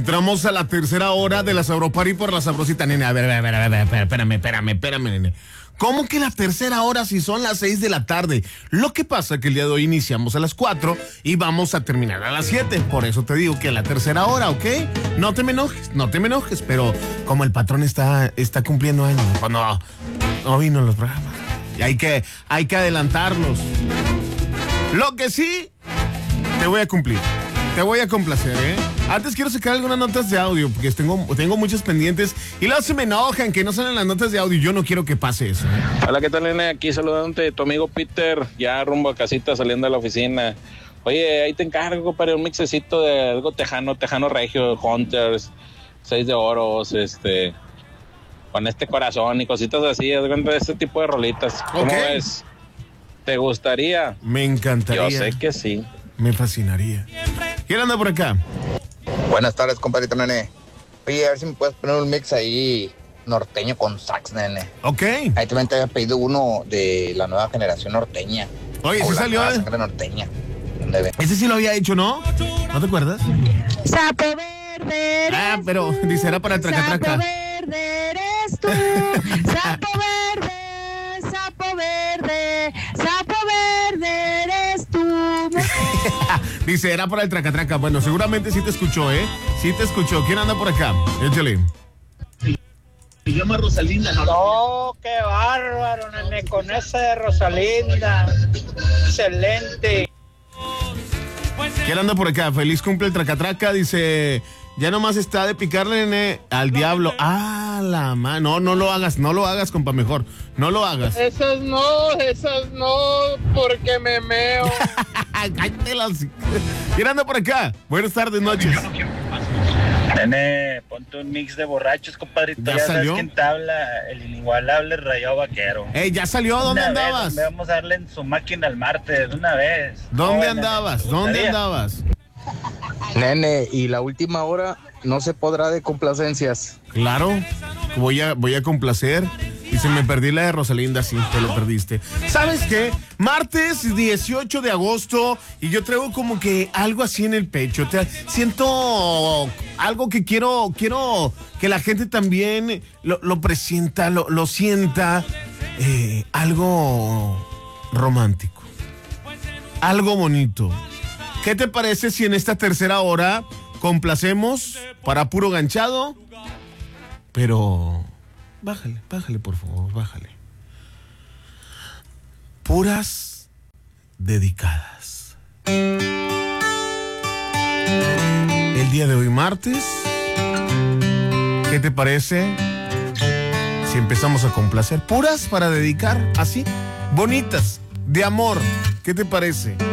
Entramos a la tercera hora de la Sabropari por la Sabrosita, nene. A ver, espérame, nene. ¿Cómo que la tercera hora si son las 6 de la tarde? Lo que pasa es que el día de hoy iniciamos a las 4 y vamos a terminar a las 7. Por eso te digo que la tercera hora, ¿ok? No te me enojes, pero como el patrón está cumpliendo años, pues no vino los programas. Y hay que adelantarlos. Lo que sí, te voy a cumplir. Te voy a complacer, ¿eh? Antes quiero sacar algunas notas de audio, porque tengo muchas pendientes y luego se me enojan que no salen las notas de audio. Yo no quiero que pase eso, ¿eh? Hola, ¿qué tal, nene? Aquí saludándote, tu amigo Peter, ya rumbo a casita saliendo de la oficina. Oye, ahí te encargo para un mixecito de algo tejano regio, Hunters, 6 de oros, con este corazón y cositas así, es de este tipo de rolitas. ¿Cómo ves? ¿Te gustaría? Me encantaría. Yo sé que sí. Me fascinaría. ¿Quién anda por acá? Buenas tardes, compadrito, nene. Oye, a ver si me puedes poner un mix ahí norteño con sax, nene. Ok. Ahí también te había pedido uno de la nueva generación norteña. Oye, ¿sí salió? Sangre norteña. Ese sí lo había hecho, ¿no? ¿No te acuerdas? Sapo verde eres pero dice, era para el tracatraca. Sapo verde eres tú. Sapo verde, sapo verde, sapo verde eres tú. Dice, era para el tracatraca. Bueno, seguramente sí te escuchó, ¿eh? Sí te escuchó. ¿Quién anda por acá? Échale. Se llama Rosalinda. No, qué bárbaro, nene, con ese de Rosalinda. Excelente. ¿Quién anda por acá? Feliz cumple el tracatraca. Dice, ya nomás está de picarle, nene, al diablo. Ah, la mano. No lo hagas, compa, mejor. No lo hagas. Esas no, porque me meo. Cállate las... ¿Quién anda por acá? Buenas tardes, noches. Nene, ponte un mix de borrachos, compadrito. ¿Ya Ya salió? sabes quién te habla, el inigualable Rayado Vaquero. Ey, ¿ya salió? ¿Dónde andabas? Vamos a darle en su máquina el martes, de una vez. ¿Dónde Nene, andabas? ¿te ¿Dónde gustaría? andabas? Nene, y la última hora no se podrá de complacencias. Claro, voy a complacer. Y se me perdí la de Rosalinda, sí, te lo perdiste. ¿Sabes qué? Martes 18 de agosto y yo traigo como que algo así en el pecho. Siento algo que quiero que la gente también lo presienta, lo sienta. Algo romántico. Algo bonito. ¿Qué te parece si en esta tercera hora complacemos para puro ganchado? Pero... Bájale, por favor, bájale. Puras dedicadas. El día de hoy, martes, ¿qué te parece si empezamos a complacer? Puras para dedicar, así, bonitas, de amor. ¿Qué te parece?